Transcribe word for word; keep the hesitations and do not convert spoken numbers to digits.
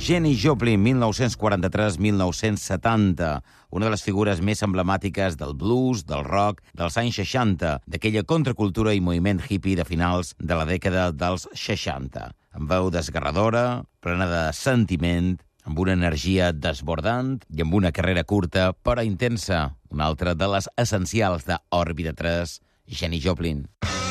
Janis Joplin, mil nou-cents quaranta-tres a mil nou-cents setanta, una de les figures més emblemàtiques del blues, del rock, dels anys seixanta, d'aquella contracultura i moviment hippie de finals de la dècada dels seixanta. Amb veu desgarradora, plena de sentiment, amb una energia desbordant i amb una carrera curta però intensa, una altra de les essencials d'Òrbita tres, Janis Joplin.